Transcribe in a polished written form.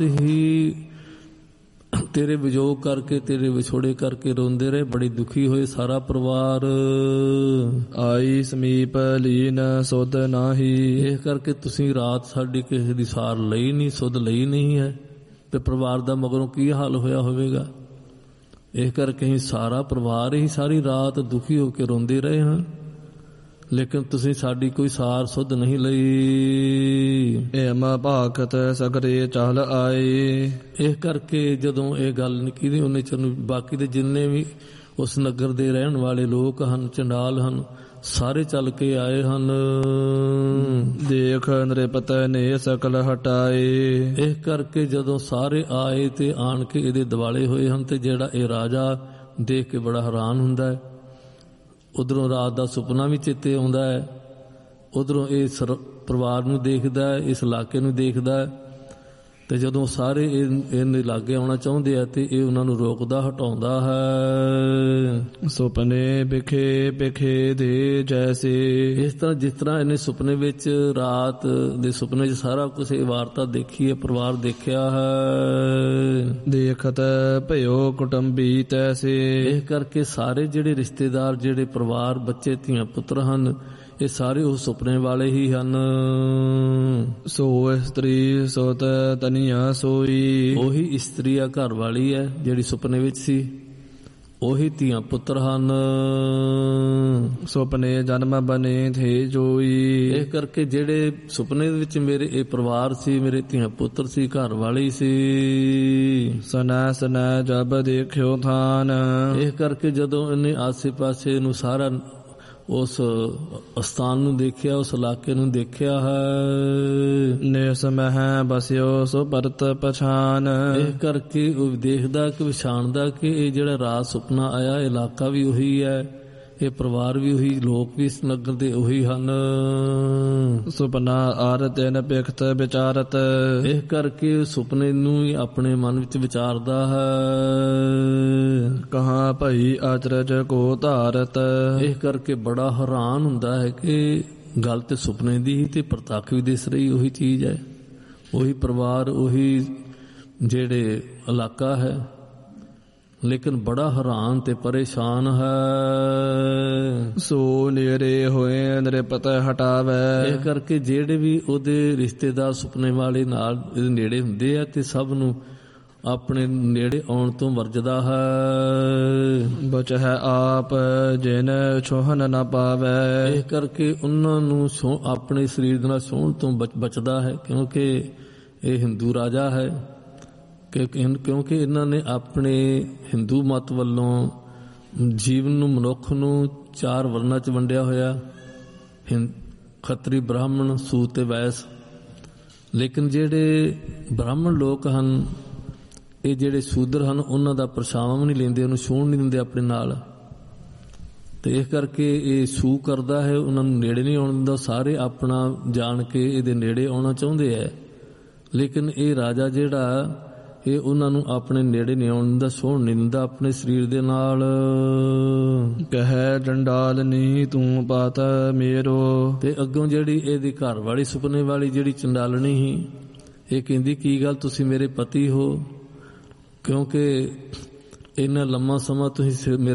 ਹੀ ਤੇਰੇ ਵਿਜੋਗ ਕਰਕੇ, ਤੇਰੇ ਵਿਛੋੜੇ ਕਰਕੇ ਰੋਂਦੇ ਰਹੇ, ਬੜੇ ਦੁਖੀ ਹੋਏ ਸਾਰਾ ਪਰਿਵਾਰ। ਆਈ ਸਮੀਪ ਲੀਨ ਸੁਧ ਨਾਹੀ। ਇਸ ਕਰਕੇ ਤੁਸੀਂ ਰਾਤ ਸਾਡੀ ਕਿਸੇ ਦੀ ਸਾਰ ਲਈ ਨਹੀਂ, ਸੁਧ ਲਈ ਨਹੀਂ ਹੈ, ਤੇ ਪਰਿਵਾਰ ਦਾ ਮਗਰੋਂ ਕੀ ਹਾਲ ਹੋਇਆ ਹੋਵੇਗਾ। ਇਸ ਕਰਕੇ ਅਸੀਂ ਸਾਰਾ ਪਰਿਵਾਰ ਹੀ ਸਾਰੀ ਰਾਤ ਦੁਖੀ ਹੋ ਕੇ ਰੋਂਦੇ ਰਹੇ ਹਾਂ, ਲੇਕਿਨ ਤੁਸੀਂ ਸਾਡੀ ਕੋਈ ਸਾਰ ਸੁਧ ਨਹੀਂ ਲਈ। ਏਮ ਭਾਖਤ ਸਗਰੇ ਚਲ ਆਏ। ਇਸ ਕਰਕੇ ਜਦੋਂ ਇਹ ਗੱਲ ਨਿੱਕੀ ਉਹਨੇ ਚਨੂੰ ਬਾਕੀ ਦੇ ਜਿੰਨੇ ਵੀ ਉਸ ਨਗਰ ਦੇ ਰਹਿਣ ਵਾਲੇ ਲੋਕ ਹਨ, ਚੰਡਾਲ ਹਨ, ਸਾਰੇ ਚੱਲ ਕੇ ਆਏ ਹਨ। ਦੇਖ ਨ੍ਰਿਪਤ ਨੇ ਸਕਲ ਹਟਾਏ। ਇਸ ਕਰਕੇ ਜਦੋਂ ਸਾਰੇ ਆਏ ਤੇ ਆਣ ਕੇ ਇਹਦੇ ਦਿਵਾਲੇ ਹੋਏ ਹਨ, ਤੇ ਜਿਹੜਾ ਇਹ ਰਾਜਾ ਦੇਖ ਕੇ ਬੜਾ ਹੈਰਾਨ ਹੁੰਦਾ ਹੈ। ਉਧਰੋਂ ਰਾਤ ਦਾ ਸੁਪਨਾ ਵੀ ਚੇਤੇ ਆਉਂਦਾ ਹੈ, ਉਧਰੋਂ ਇਹ ਪਰਿਵਾਰ ਨੂੰ ਦੇਖਦਾ ਹੈ, ਇਸ ਇਲਾਕੇ ਨੂੰ ਦੇਖਦਾ ਹੈ, ਤੇ ਜਦੋਂ ਸਾਰੇ ਇਹਦੇ ਲਾਗੇ ਆਉਣਾ ਚਾਹੁੰਦੇ ਆ ਤੇ ਇਹ ਉਹਨਾਂ ਨੂੰ ਰੋਕਦਾ, ਹਟਾਉਂਦਾ ਹੈ। ਸੁਪਨੇ ਬਿਖੇ ਬਿਖੇ ਦੇ ਜੈਸੇ। ਇਸ ਤਰ੍ਹਾਂ ਜਿਸ ਤਰ੍ਹਾਂ ਇਹਨੇ ਸੁਪਨੇ ਵਿੱਚ, ਰਾਤ ਦੇ ਸੁਪਨੇ 'ਚ ਸਾਰਾ ਕੁਛ ਇਹ ਵਾਰਤਾ ਦੇਖੀ ਹੈ, ਪਰਿਵਾਰ ਦੇਖਿਆ ਹੈ। ਦੇਖਤ ਭਇਓ ਕੁਟੰਬੀ ਤੈਸੇ। ਇਸ ਕਰਕੇ ਸਾਰੇ ਜਿਹੜੇ ਰਿਸ਼ਤੇਦਾਰ, ਜਿਹੜੇ ਪਰਿਵਾਰ, ਬੱਚੇ, ਧੀਆਂ, ਪੁੱਤਰ ਹਨ, ਇਹ ਸਾਰੇ ਉਹ ਸੁਪਨੇ ਵਾਲੇ ਹੀ ਹਨ। ਸੋ ਇਸਤਰੀ ਸੋਤ ਤਨੀਆ ਸੋਈ। ਉਹੀ ਇਸਤਰੀ ਆ, ਘਰ ਵਾਲੀ ਹੈ ਜਿਹੜੀ ਸੁਪਨੇ ਵਿੱਚ ਸੀ, ਉਹੀ ਧੀਆਂ ਪੁੱਤਰ ਹਨ। ਸੁਪਨੇ ਜਨਮ ਬਨੇ ਥੇ ਜੋਈ। ਇਹ ਕਰਕੇ ਜਿਹੜੇ ਸੁਪਨੇ ਵਿੱਚ ਮੇਰੇ ਇਹ ਪਰਿਵਾਰ ਸੀ, ਮੇਰੇ ਧੀਆਂ ਪੁੱਤਰ ਸੀ, ਘਰ ਵਾਲੀ ਸੀ। ਸਨਾ ਸਨਾ ਜਬ ਦੇਖਿਓ ਥਾਨ। ਇਹ ਕਰਕੇ ਜਦੋਂ ਇਹਨੇ ਆਸੇ ਪਾਸੇ ਨੂੰ ਸਾਰਾ ਉਸ ਅਸਥਾਨ ਨੂੰ ਦੇਖਿਆ, ਉਸ ਇਲਾਕੇ ਨੂੰ ਦੇਖਿਆ ਹੈ। ਨਿਸ ਮਹਿ ਬਸਿਓ ਸੋ ਪਰਤ ਪਛਾਨ। ਇਹ ਕਰਕੇ ਉਹ ਦੇਖਦਾ ਕਿ ਪਛਾਣਦਾ ਕਿ ਇਹ ਜਿਹੜਾ ਰਾਤ ਸੁਪਨਾ ਆਇਆ, ਇਲਾਕਾ ਵੀ ਉਹੀ ਹੈ, ਇਹ ਪਰਿਵਾਰ ਵੀ ਉਹੀ, ਲੋਕ ਵੀ ਇਸ ਨਗਰ ਦੇ ਉਹੀ ਹਨ। ਸੁਪਨਾ ਆਰ ਤਿਨ ਪਿਖਤ ਵਿਚਾਰਤ। ਇਹ ਕਰਕੇ ਸੁਪਨੇ ਨੂੰ ਹੀ ਆਪਣੇ ਮਨ ਵਿੱਚ ਵਿਚਾਰਦਾ ਹੈ। ਕਹਾਂ ਭਈ ਅਚਰਜ ਕੋ ਧਾਰਤ। ਇਹ ਕਰਕੇ ਬੜਾ ਹੈਰਾਨ ਹੁੰਦਾ ਹੈ ਕਿ ਗੱਲ ਤੇ ਸੁਪਨੇ ਦੀ ਹੀ, ਤੇ ਪ੍ਰਤੱਖ ਵੀ ਦਿਸ ਰਹੀ ਉਹੀ ਚੀਜ਼ ਹੈ, ਉਹੀ ਪਰਿਵਾਰ, ਉਹੀ ਜਿਹੜੇ ਇਲਾਕਾ ਹੈ, ਲੇਕਿਨ ਬੜਾ ਹੈਰਾਨ ਤੇ ਪਰੇਸ਼ਾਨ ਹੈ। ਸੋ ਨੇੜੇ ਹੋਏ ਨ੍ਰਿਪਤ ਹਟਾਵੇ। ਇਹ ਕਰਕੇ ਜਿਹੜੇ ਵੀ ਉਹਦੇ ਰਿਸ਼ਤੇਦਾਰ ਸੁਪਨੇ ਵਾਲੇ ਨਾਲ ਇਹਦੇ ਨੇੜੇ ਹੁੰਦੇ ਆ, ਤੇ ਸਭ ਨੂੰ ਆਪਣੇ ਨੇੜੇ ਆਉਣ ਤੋਂ ਵਰਜਦਾ ਹੈ। ਬਚ ਹੈ ਆਪ ਜਿਨ ਛੋਹਨ ਨਾ ਪਾਵੇ। ਇਹ ਕਰਕੇ ਉਹਨਾਂ ਨੂੰ ਆਪਣੇ ਸਰੀਰ ਦੇ ਨਾਲ ਛੋਹਣ ਤੋਂ ਬਚਦਾ ਹੈ, ਕਿਉਂਕਿ ਇਹ ਹਿੰਦੂ ਰਾਜਾ ਹੈ, ਕਿਉਂਕਿ ਇਹਨਾਂ ਨੇ ਆਪਣੇ ਹਿੰਦੂ ਮਤ ਵੱਲੋਂ ਜੀਵਨ ਨੂੰ, ਮਨੁੱਖ ਨੂੰ 4 ਵਰਨਾਂ 'ਚ ਵੰਡਿਆ ਹੋਇਆ, ਖੱਤਰੀ, ਬ੍ਰਾਹਮਣ, ਸੂਤ ਤੇ ਵੈਸ। ਲੇਕਿਨ ਜਿਹੜੇ ਬ੍ਰਾਹਮਣ ਲੋਕ ਹਨ, ਇਹ ਜਿਹੜੇ ਸ਼ੂਦਰ ਹਨ, ਉਹਨਾਂ ਦਾ ਪਰਛਾਵਾਂ ਵੀ ਨਹੀਂ ਲੈਂਦੇ, ਉਹਨੂੰ ਛੂਹਣ ਨਹੀਂ ਦਿੰਦੇ ਆਪਣੇ ਨਾਲ, ਤੇ ਇਸ ਕਰਕੇ ਇਹ ਛੂਹ ਕਰਦਾ ਹੈ, ਉਹਨਾਂ ਨੂੰ ਨੇੜੇ ਨਹੀਂ ਆਉਣ ਦਿੰਦਾ। ਸਾਰੇ ਆਪਣਾ ਜਾਣ ਕੇ ਇਹਦੇ ਨੇੜੇ ਆਉਣਾ ਚਾਹੁੰਦੇ ਹੈ, ਲੇਕਿਨ ਇਹ ਰਾਜਾ ਜਿਹੜਾ ਇਹ ਉਹਨਾਂ ਨੂੰ ਆਪਣੇ ਨੇੜੇ ਨਹੀਂ ਆਉਣ ਦਿੰਦਾ, ਛੂਹਣ ਨਹੀਂ ਦਿੰਦਾ ਆਪਣੇ ਸਰੀਰ ਦੇ ਨਾਲ। ਕਹੈ ਜੰਡਾਲ ਨੀ ਤੂੰ ਪਾਤ ਮੇਰੋ। ਤੇ ਅੱਗੋਂ ਜਿਹੜੀ ਇਹਦੀ ਘਰ ਵਾਲੀ, ਸੁਪਨੇ ਵਾਲੀ ਜਿਹੜੀ ਚੰਡਾਲਣੀ ਸੀ, ਇਹ ਕਹਿੰਦੀ ਕੀ ਗੱਲ, ਤੁਸੀਂ ਮੇਰੇ ਪਤੀ ਹੋ, ਕਿਉਂਕਿ ਇੰਨਾ ਲੰਮਾ ਸਮਾਂ ਤੁਸੀਂ